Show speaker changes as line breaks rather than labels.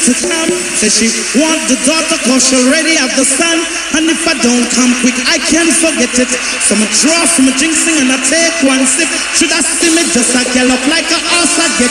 to come. Say she want the daughter cause she already have the son. And if I don't come quick, I can't forget it. So I draw from a jinxing and I take one sip. Should I see me just a girl up like a horse I get